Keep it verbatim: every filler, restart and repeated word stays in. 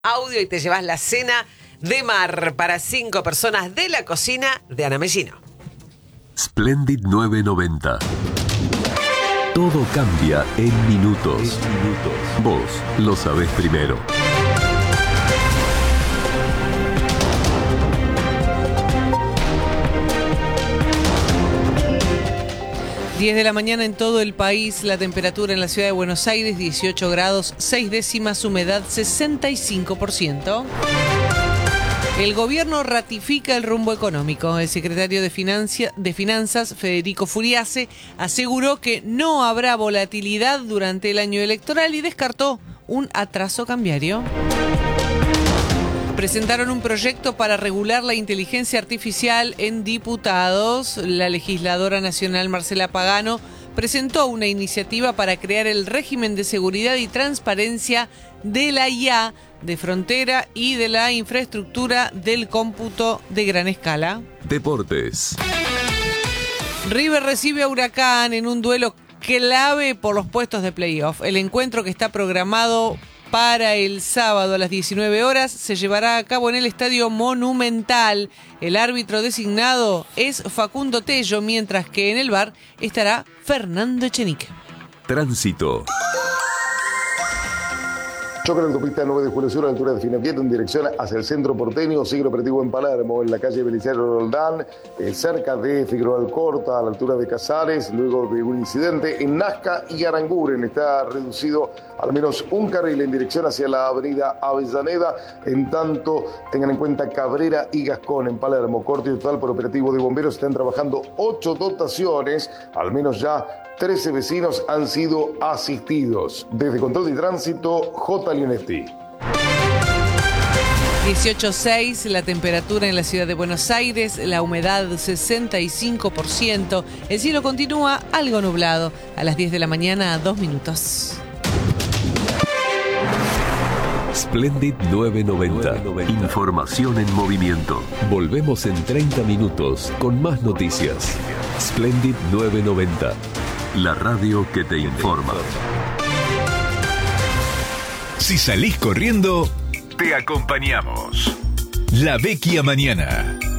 audio y te llevas la cena de mar para cinco personas de la cocina de Ana Mellino. Splendid nueve noventa. Todo cambia en minutos. En minutos. Vos lo sabés primero. diez de la mañana en todo el país, la temperatura en la ciudad de Buenos Aires, dieciocho grados, seis décimas, humedad sesenta y cinco por ciento. El gobierno ratifica el rumbo económico. El secretario de, Financia, de Finanzas, Federico Furiase, aseguró que no habrá volatilidad durante el año electoral y descartó un atraso cambiario. Presentaron un proyecto para regular la inteligencia artificial en diputados. La legisladora nacional Marcela Pagano presentó una iniciativa para crear el régimen de seguridad y transparencia de la I A de frontera y de la infraestructura del cómputo de gran escala. Deportes. River recibe a Huracán en un duelo clave por los puestos de playoff. El encuentro, que está programado para el sábado a las diecinueve horas, se llevará a cabo en el Estadio Monumental. El árbitro designado es Facundo Tello, mientras que en el V A R estará Fernando Echenique. Tránsito. Choque en la autopista nueve de julio Sur a la altura de Finapieta en dirección hacia el centro porteño, sigue operativo en Palermo, en la calle Belisario Roldán, eh, cerca de Figueroa Alcorta, a la altura de Casares, luego de un incidente en Nazca y Aranguren. Está reducido al menos un carril en dirección hacia la avenida Avellaneda. En tanto, tengan en cuenta Cabrera y Gascón en Palermo, corte total por operativo de bomberos. Están trabajando ocho dotaciones, al menos ya trece vecinos han sido asistidos. Desde Control de Tránsito, J. Leonesti. dieciocho seis, la temperatura en la ciudad de Buenos Aires, la humedad sesenta y cinco por ciento. El cielo continúa algo nublado. A las diez de la mañana, dos minutos. Splendid nueve noventa. Información en movimiento. Volvemos en treinta minutos con más noticias. Splendid nueve noventa. La radio que te informa. Si salís corriendo, te acompañamos. La Vecchia Mañana.